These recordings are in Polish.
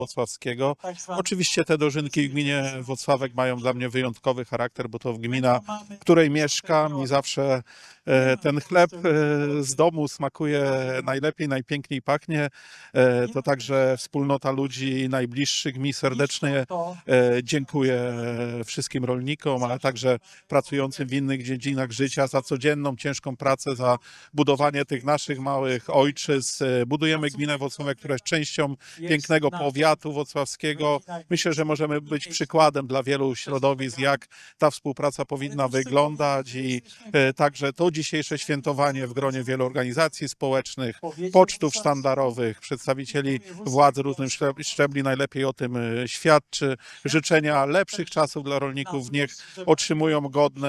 Włocławskiego. Oczywiście te dożynki w gminie Włocławek mają dla mnie wyjątkowy charakter, bo to gmina, w której mieszkam i zawsze ten chleb z domu smakuje najlepiej, najpiękniej pachnie. To także wspólnota ludzi najbliższych mi serdecznie dziękuję wszystkim rolnikom, ale także pracującym w innych dziedzinach życia za codzienną, ciężką pracę, za budowanie tych naszych małych ojczyzn. Budujemy gminę Włocławek, która jest częścią pięknego powiatu włocławskiego. Myślę, że możemy być przykładem dla wielu środowisk, jak ta współpraca powinna wyglądać i także to dzisiejsze świętowanie w gronie wielu organizacji społecznych, pocztów sztandarowych, przedstawicieli władzy różnych szczebli najlepiej o tym świadczy. Życzenia lepszych czasów dla rolników, niech otrzymują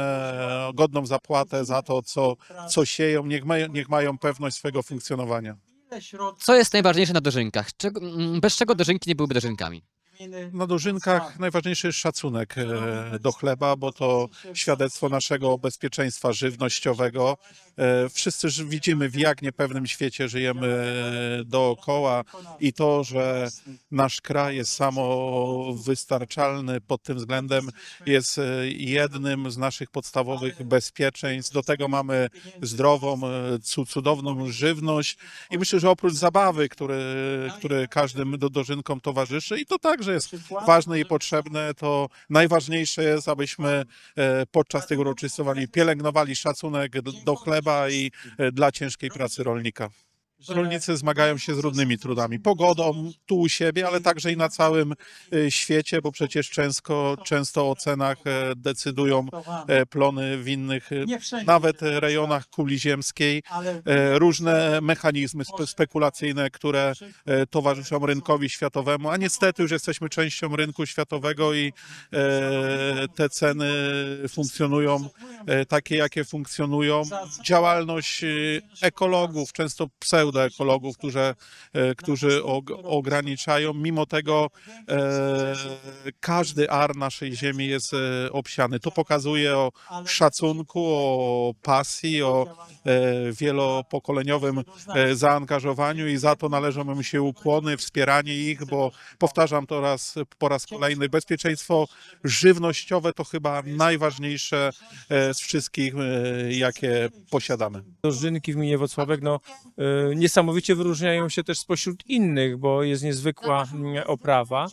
godną zapłatę za to, co sieją, niech mają pewność swojego funkcjonowania. Co jest najważniejsze na dożynkach? Bez czego dożynki nie byłyby dożynkami? Na dożynkach najważniejszy jest szacunek do chleba, bo to świadectwo naszego bezpieczeństwa żywnościowego. Wszyscy widzimy, w jak niepewnym świecie żyjemy dookoła i to, że nasz kraj jest samowystarczalny pod tym względem, jest jednym z naszych podstawowych bezpieczeństw. Do tego mamy zdrową, cudowną żywność i myślę, że oprócz zabawy, które każdym dożynkom towarzyszy i to także jest ważne i potrzebne, to najważniejsze jest, abyśmy podczas tych uroczystości pielęgnowali szacunek do chleba i dla ciężkiej pracy rolnika. Rolnicy zmagają się z różnymi trudami, pogodą tu u siebie, ale także i na całym świecie, bo przecież często o cenach decydują plony w innych, nawet rejonach kuli ziemskiej, różne mechanizmy spekulacyjne, które towarzyszą rynkowi światowemu, a niestety już jesteśmy częścią rynku światowego i te ceny funkcjonują takie, jakie funkcjonują. Działalność ekologów, często pseudoekologów, którzy ograniczają. Mimo tego każdy ar naszej ziemi jest obsiany. To pokazuje o szacunku, o pasji, o wielopokoleniowym zaangażowaniu i za to należą mi się ukłony, wspieranie ich, bo powtarzam to po raz kolejny, bezpieczeństwo żywnościowe to chyba najważniejsze z wszystkich, jakie posiadamy. Dożynki w gminie Włocławek niesamowicie wyróżniają się też spośród innych, bo jest niezwykła oprawa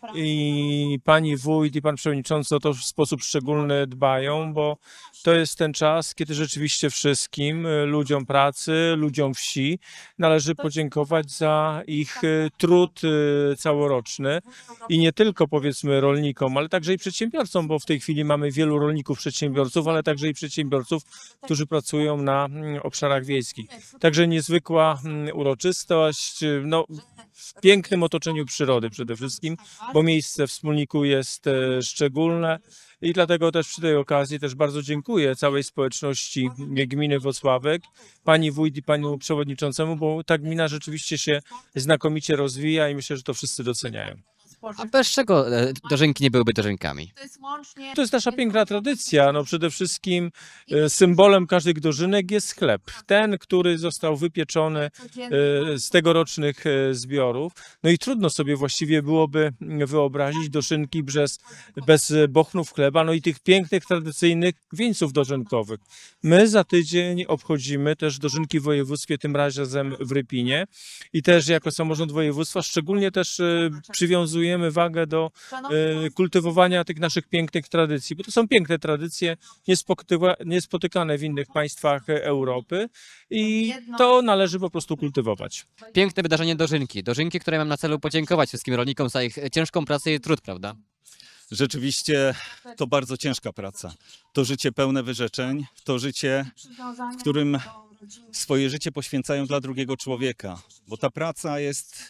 i pani wójt i pan przewodniczący o to w sposób szczególny dbają, bo to jest ten czas, kiedy rzeczywiście wszystkim ludziom pracy, ludziom wsi należy podziękować za ich trud całoroczny i nie tylko powiedzmy rolnikom, ale także i przedsiębiorcom, bo w tej chwili mamy wielu rolników przedsiębiorców, ale także i przedsiębiorców, którzy pracują na obszarach wiejskich. Także niezwykła uroczystość, w pięknym otoczeniu przyrody przede wszystkim, bo miejsce w Smólniku jest szczególne i dlatego też przy tej okazji też bardzo dziękuję całej społeczności gminy Włocławek, pani wójt i panu przewodniczącemu, bo ta gmina rzeczywiście się znakomicie rozwija i myślę, że to wszyscy doceniają. A bez czego dożynki nie byłyby dożynkami? To jest nasza piękna tradycja. Przede wszystkim symbolem każdych dożynek jest chleb. Ten, który został wypieczony z tegorocznych zbiorów. I trudno sobie właściwie byłoby wyobrazić dożynki bez bochnów chleba, i tych pięknych, tradycyjnych wieńców dożynkowych. My za tydzień obchodzimy też dożynki w województwie, tym razem w Rypinie. I też jako samorząd województwa szczególnie też przywiązujemy wagę do kultywowania tych naszych pięknych tradycji, bo to są piękne tradycje, niespotykane w innych państwach Europy i to należy po prostu kultywować. Piękne wydarzenie dożynki. Dożynki, które mam na celu podziękować wszystkim rolnikom za ich ciężką pracę i trud, prawda? Rzeczywiście to bardzo ciężka praca. To życie pełne wyrzeczeń, to życie, w którym swoje życie poświęcają dla drugiego człowieka, bo ta praca jest,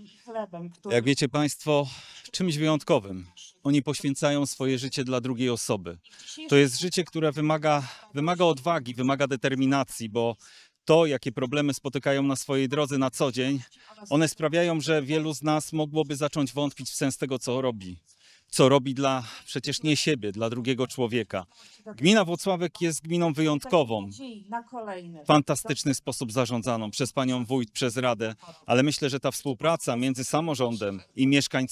jak wiecie Państwo, czymś wyjątkowym. Oni poświęcają swoje życie dla drugiej osoby. To jest życie, które wymaga odwagi, wymaga determinacji, bo to, jakie problemy spotykają na swojej drodze na co dzień, one sprawiają, że wielu z nas mogłoby zacząć wątpić w sens tego, co robi. co robi dla przecież nie siebie, dla drugiego człowieka. Gmina Włocławek jest gminą wyjątkową, w fantastyczny sposób zarządzaną przez panią wójt, przez radę, ale myślę, że ta współpraca między samorządem i mieszkańcami